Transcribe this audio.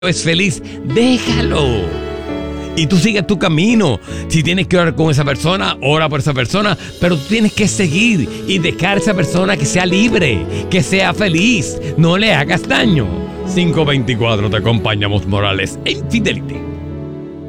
es feliz, déjalo. Y tú sigues tu camino. Si tienes que orar con esa persona, ora por esa persona. Pero tú tienes que seguir y dejar a esa persona que sea libre, que sea feliz. No le hagas daño. 524 te acompañamos, Morales, en Fidelity.